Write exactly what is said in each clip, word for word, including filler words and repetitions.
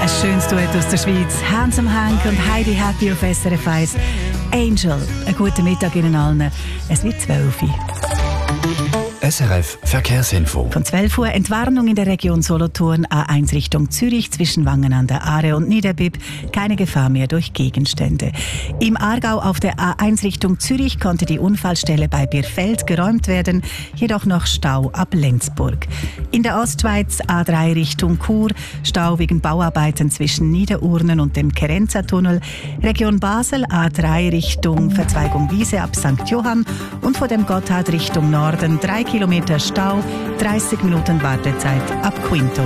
Ein schönes Duett aus der Schweiz. Handsome Hank und Heidi Happy auf S R F eins. Angel, einen guten Mittag Ihnen allen. Es wird zwölf Uhr. S R F Verkehrsinfo. Von zwölf Uhr Entwarnung in der Region Solothurn, A eins Richtung Zürich zwischen Wangen an der Aare und Niederbipp. Keine Gefahr mehr durch Gegenstände. Im Aargau auf der A eins Richtung Zürich konnte die Unfallstelle bei Birfeld geräumt werden, jedoch noch Stau ab Lenzburg. In der Ostschweiz A drei Richtung Chur, Stau wegen Bauarbeiten zwischen Niederurnen und dem Kerenza-Tunnel. Region Basel A drei Richtung Verzweigung Wiese ab Sankt Johann und vor dem Gotthard Richtung Norden drei Kilometer Stau, dreißig Minuten Wartezeit ab Quinto.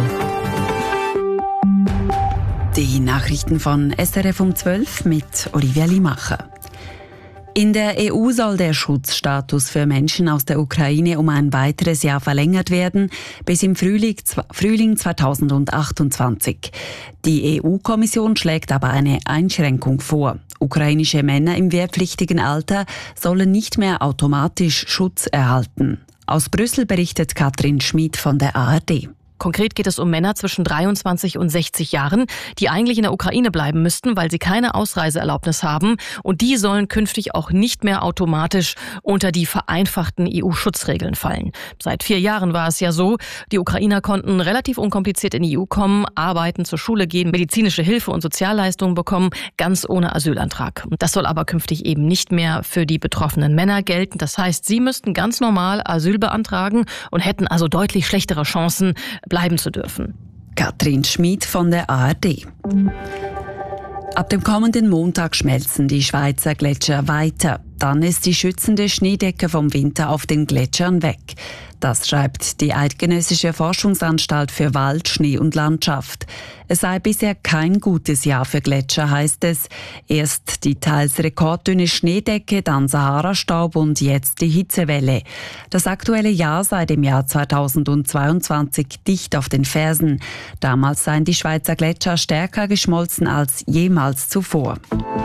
Die Nachrichten von S R F um zwölf mit Olivia Limacher. In der E U soll der Schutzstatus für Menschen aus der Ukraine um ein weiteres Jahr verlängert werden, bis im Frühling, Frühling zweitausendachtundzwanzig. Die E U-Kommission schlägt aber eine Einschränkung vor. Ukrainische Männer im wehrpflichtigen Alter sollen nicht mehr automatisch Schutz erhalten. Aus Brüssel berichtet Katrin Schmid von der A R D. Konkret geht es um Männer zwischen dreiundzwanzig und sechzig Jahren, die eigentlich in der Ukraine bleiben müssten, weil sie keine Ausreiseerlaubnis haben. Und die sollen künftig auch nicht mehr automatisch unter die vereinfachten E U-Schutzregeln fallen. Seit vier Jahren war es ja so, die Ukrainer konnten relativ unkompliziert in die E U kommen, arbeiten, zur Schule gehen, medizinische Hilfe und Sozialleistungen bekommen, ganz ohne Asylantrag. Und das soll aber künftig eben nicht mehr für die betroffenen Männer gelten. Das heißt, sie müssten ganz normal Asyl beantragen und hätten also deutlich schlechtere Chancen, bleiben zu dürfen. Katrin Schmid von der A R D. Ab dem kommenden Montag schmelzen die Schweizer Gletscher weiter. Dann ist die schützende Schneedecke vom Winter auf den Gletschern weg. Das schreibt die Eidgenössische Forschungsanstalt für Wald, Schnee und Landschaft. Es sei bisher kein gutes Jahr für Gletscher, heißt es. Erst die teils rekorddünne Schneedecke, dann Sahara-Staub und jetzt die Hitzewelle. Das aktuelle Jahr sei dem Jahr zweitausendzweiundzwanzig dicht auf den Fersen. Damals seien die Schweizer Gletscher stärker geschmolzen als jemals zuvor.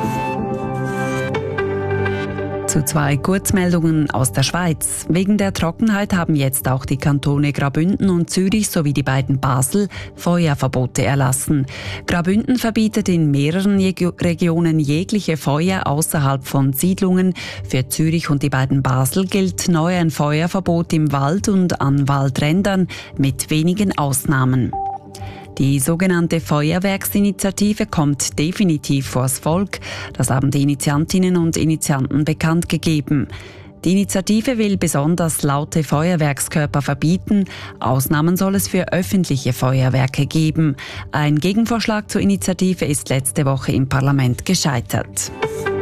Zu zwei Kurzmeldungen aus der Schweiz. Wegen der Trockenheit haben jetzt auch die Kantone Graubünden und Zürich sowie die beiden Basel Feuerverbote erlassen. Graubünden verbietet in mehreren Je- Regionen jegliche Feuer außerhalb von Siedlungen. Für Zürich und die beiden Basel gilt neu ein Feuerverbot im Wald und an Waldrändern mit wenigen Ausnahmen. Die sogenannte Feuerwerksinitiative kommt definitiv vors Volk. Das haben die Initiantinnen und Initianten bekannt gegeben. Die Initiative will besonders laute Feuerwerkskörper verbieten. Ausnahmen soll es für öffentliche Feuerwerke geben. Ein Gegenvorschlag zur Initiative ist letzte Woche im Parlament gescheitert.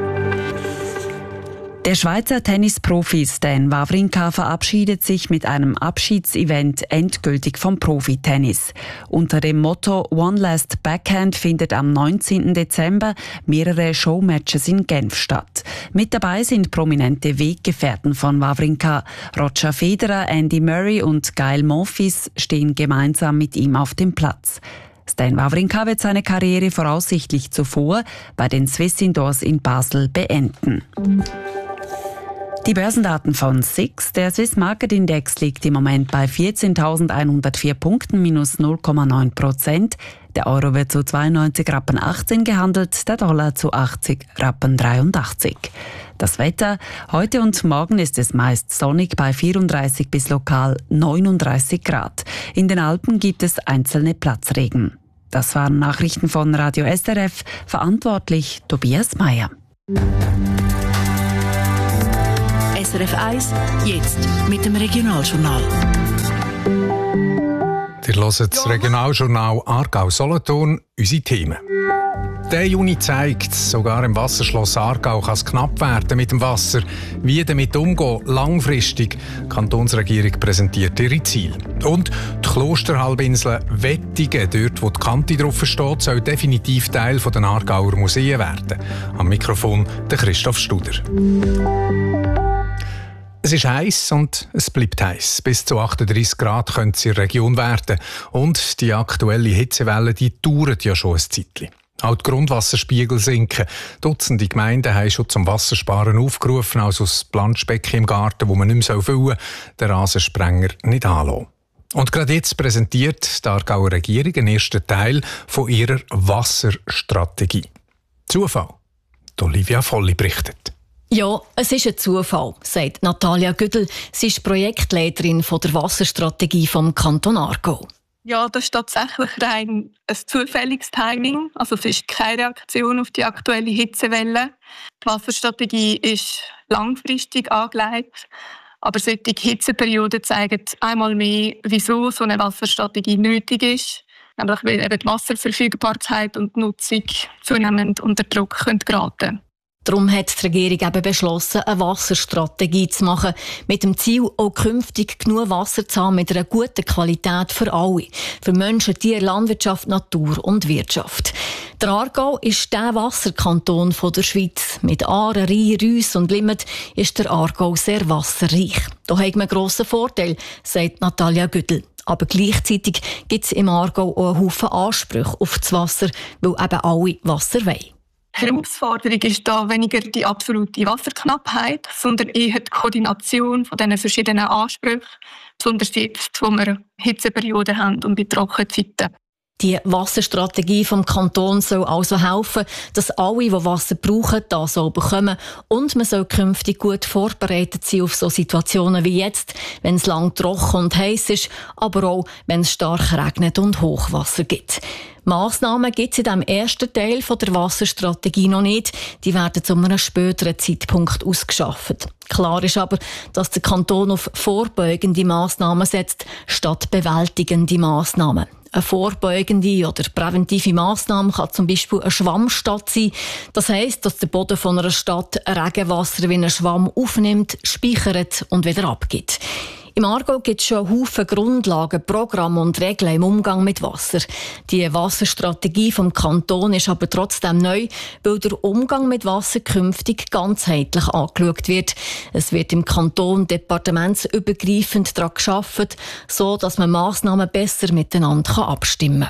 Der Schweizer Tennisprofi Stan Wawrinka verabschiedet sich mit einem Abschiedsevent endgültig vom Profitennis. Unter dem Motto One Last Backhand findet am neunzehnten Dezember mehrere Showmatches in Genf statt. Mit dabei sind prominente Weggefährten von Wawrinka. Roger Federer, Andy Murray und Gael Monfils stehen gemeinsam mit ihm auf dem Platz. Stan Wawrinka wird seine Karriere voraussichtlich zuvor bei den Swiss Indoors in Basel beenden. Die Börsendaten von S I X. Der Swiss Market Index liegt im Moment bei vierzehntausendeinhundertvier Punkten, minus null Komma neun Prozent. Der Euro wird zu zweiundneunzig Rappen achtzehn gehandelt, der Dollar zu achtzig Rappen dreiundachtzig. Das Wetter: Heute und morgen ist es meist sonnig bei vierunddreißig bis lokal neununddreißig Grad. In den Alpen gibt es einzelne Platzregen. Das waren Nachrichten von Radio S R F. Verantwortlich Tobias Meyer. S R F eins, jetzt mit dem Regionaljournal. Ihr hört das Regionaljournal Aargau-Solothurn, unsere Themen. Der Juni zeigt, sogar im Wasserschloss Aargau kann es knapp werden mit dem Wasser. Wie damit umgehen, langfristig. Die Kantonsregierung präsentiert ihre Ziele. Und die Klosterhalbinsel Wettigen, dort wo die Kante drauf steht, soll definitiv Teil der Aargauer Museen werden. Am Mikrofon der Christoph Studer. Es ist heiß und es bleibt heiß. Bis zu achtunddreißig Grad könnte es in der Region werden. Und die aktuelle Hitzewelle, die dauert ja schon ein Zeitchen. Auch die Grundwasserspiegel sinken. Dutzende Gemeinden haben schon zum Wassersparen aufgerufen, also das Planschbecken im Garten, wo man nicht mehr füllen soll, den Rasensprenger nicht anlassen. Und gerade jetzt präsentiert die Aargauer Regierung den ersten Teil von ihrer Wasserstrategie. Zufall? Olivia Volli berichtet. Ja, es ist ein Zufall, sagt Natalia Güdel. Sie ist Projektleiterin von der Wasserstrategie vom Kanton Aargau. Ja, das ist tatsächlich rein ein zufälliges Timing. Also es ist keine Reaktion auf die aktuelle Hitzewelle. Die Wasserstrategie ist langfristig angelegt. Aber solche Hitzeperioden zeigen einmal mehr, wieso so eine Wasserstrategie nötig ist. Nämlich weil eben die Wasserverfügbarkeit und die Nutzung zunehmend unter Druck geraten können. Darum hat die Regierung eben beschlossen, eine Wasserstrategie zu machen, mit dem Ziel, auch künftig genug Wasser zu haben mit einer guten Qualität für alle. Für Menschen, Tiere, Landwirtschaft, Natur und Wirtschaft. Der Aargau ist der Wasserkanton der Schweiz. Mit Aare, Rhein, Reuss und Limmat ist der Aargau sehr wasserreich. Da hat man einen grossen Vorteil, sagt Natalia Güdel. Aber gleichzeitig gibt es im Aargau auch einen Haufen Ansprüche auf das Wasser, weil eben alle Wasser wollen. Die Herausforderung ist da weniger die absolute Wasserknappheit, sondern eher die Koordination von diesen verschiedenen Ansprüchen, besonders jetzt, wo wir Hitzeperioden haben und bei Trockenzeiten. Die Wasserstrategie vom Kanton soll also helfen, dass alle, die Wasser brauchen, das auch bekommen. Und man soll künftig gut vorbereitet sein auf so Situationen wie jetzt, wenn es lang trocken und heiß ist, aber auch, wenn es stark regnet und Hochwasser gibt. Massnahmen gibt es in diesem ersten Teil der Wasserstrategie noch nicht. Die werden zu einem späteren Zeitpunkt ausgeschafft. Klar ist aber, dass der Kanton auf vorbeugende Massnahmen setzt, statt bewältigende Massnahmen. Eine vorbeugende oder präventive Massnahme kann zum Beispiel eine Schwammstadt sein. Das heisst, dass der Boden von einer Stadt Regenwasser wie ein Schwamm aufnimmt, speichert und wieder abgibt. Im Aargau gibt es schon Haufen Grundlagen, Programme und Regeln im Umgang mit Wasser. Die Wasserstrategie vom Kanton ist aber trotzdem neu, weil der Umgang mit Wasser künftig ganzheitlich angeschaut wird. Es wird im Kanton departementsübergreifend daran gearbeitet, so dass man Massnahmen besser miteinander abstimmen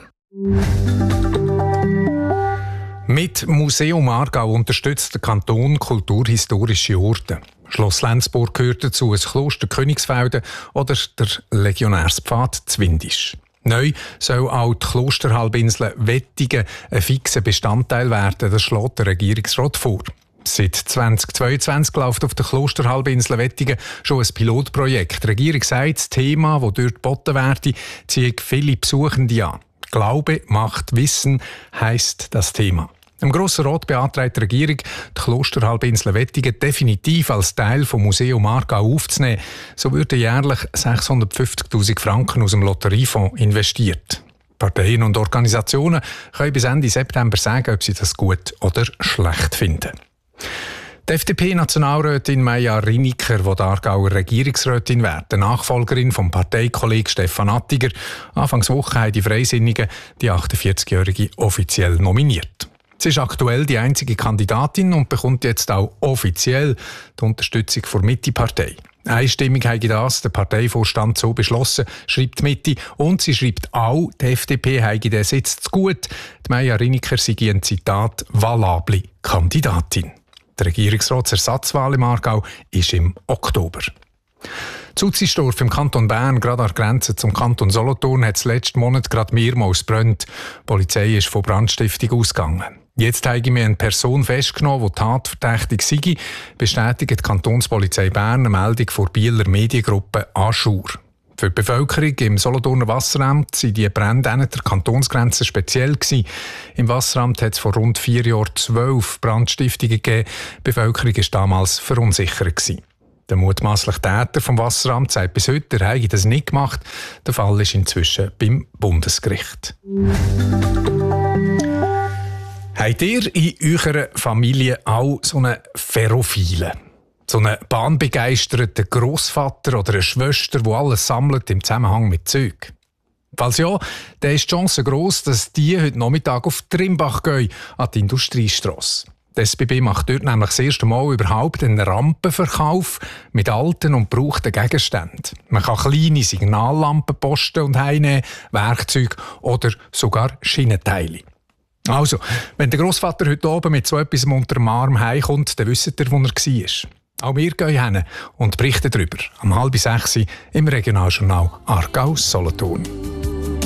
kann. Mit Museum Aargau unterstützt der Kanton kulturhistorische Orte. Schloss Lenzburg gehört dazu, ein Kloster Königsfelden oder der Legionärspfad Zwindisch. Neu soll auch die Klosterhalbinsel Wettigen ein fixer Bestandteil werden, das schlägt der Regierungsrat vor. Seit zweitausendzweiundzwanzig läuft auf der Klosterhalbinsel Wettigen schon ein Pilotprojekt. Die Regierung sagt, das Thema, das dort geboten werde, zieht viele Besuchende an. Glaube macht Wissen heisst das Thema. Im Grossen Rat beantragt die Regierung, die Klosterhalbinsel Wettigen definitiv als Teil vom Museum Aargau aufzunehmen. So würden jährlich sechshundertfünfzigtausend Franken aus dem Lotteriefonds investiert. Parteien und Organisationen können bis Ende September sagen, ob sie das gut oder schlecht finden. Die F D P-Nationalrätin Maja Riniker, die die Aargauer Regierungsrätin wird, die Nachfolgerin vom Parteikollegen Stefan Attiger. Anfangswoche haben die Freisinnigen die achtundvierzigjährige offiziell nominiert. Sie ist aktuell die einzige Kandidatin und bekommt jetzt auch offiziell die Unterstützung der Mitte-Partei. Einstimmig habe das der Parteivorstand so beschlossen, schreibt die Mitte. Und sie schreibt auch, die F D P habe den Sitz zu gut. Die Maja Riniker sei ein Zitat valable Kandidatin. Die Regierungsratsersatzwahl im Aargau ist im Oktober. Utzisdorf im Kanton Bern, gerade an der Grenze zum Kanton Solothurn, hat es letzten Monat gerade mehrmals gebrannt. Die Polizei ist von Brandstiftung ausgegangen. Jetzt habe ich mir eine Person festgenommen, die tatverdächtig sei, bestätigt die Kantonspolizei Bern eine Meldung vor Bieler Mediengruppe Aschur. Für die Bevölkerung im Solothurner Wasseramt waren die Brände an der Kantonsgrenze speziell gewesen. Im Wasseramt hat es vor rund vier Jahren zwölf Brandstiftungen gegeben. Die Bevölkerung war damals verunsichert gewesen. Der mutmaßliche Täter vom Wasseramt sagt bis heute, er habe das nicht gemacht. Der Fall ist inzwischen beim Bundesgericht. Habt ihr in eurer Familie auch so einen Ferrophilen? So einen bahnbegeisterten Grossvater oder eine Schwester, die alles sammelt im Zusammenhang mit Zeug? Falls ja, dann ist die Chance gross, dass die heute Nachmittag auf Trimbach gehen, an die Industriestrasse. Die S B B macht dort nämlich das erste Mal überhaupt einen Rampenverkauf mit alten und gebrauchten Gegenständen. Man kann kleine Signallampen posten und heimnehmen, Werkzeuge oder sogar Schienenteile. Also, wenn der Grossvater heute oben mit so etwas unter dem Arm heimkommt, dann wisst ihr, wo er war. Auch wir gehen hin und berichten darüber. Am halb sechs im Regionaljournal Aargau-Solothurn.